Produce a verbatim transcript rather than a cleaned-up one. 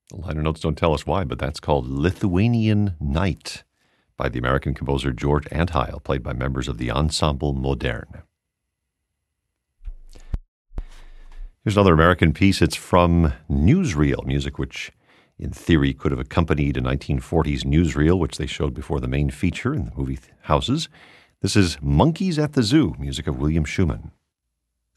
The liner notes don't tell us why, but that's called Lithuanian Night by the American composer George Antheil, played by members of the Ensemble Moderne. Here's another American piece. It's from newsreel, music which in theory could have accompanied a nineteen forties newsreel, which they showed before the main feature in the movie houses. This is Monkeys at the Zoo, music of William Schumann.